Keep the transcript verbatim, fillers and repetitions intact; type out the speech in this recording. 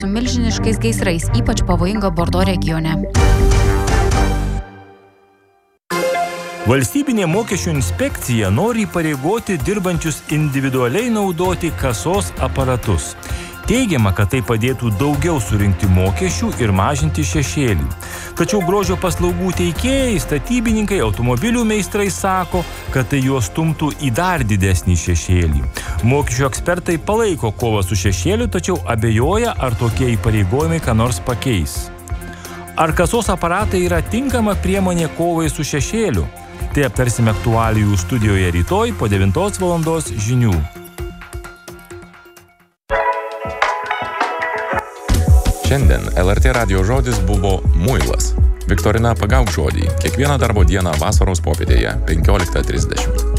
su milžiniškais gaisrais, ypač pavojinga Bordo regione. Valstybinė mokesčių inspekcija nori įpareigoti dirbančius individualiai naudoti kasos aparatus. Teigiama, kad tai padėtų daugiau surinkti mokesčių ir mažinti šešėlį. Tačiau grožio paslaugų teikėjai, statybininkai, automobilių meistrai sako, kad tai juos stumtų į dar didesnį šešėlį. Mokesčių ekspertai palaiko kovą su šešėliu, tačiau abejoja, ar tokie įpareigojimai ką nors pakeis. Ar kasos aparatai yra tinkama priemonė kovai su šešėliu? Tai aptarsime aktualijų studijoje rytoj po devintos valandos žinių. Šiandien L R T radijo žodis buvo muilas. Viktorina, pagauk žodį. Kiekvieną darbo dieną vasaros popietėje penkioliktą trisdešimt.